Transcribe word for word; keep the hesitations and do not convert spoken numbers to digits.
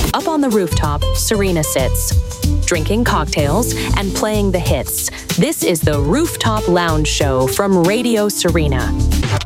Up on the rooftop, Serena sits, drinking cocktails and playing the hits. This is the Rooftop Lounge Show from Radio Serena.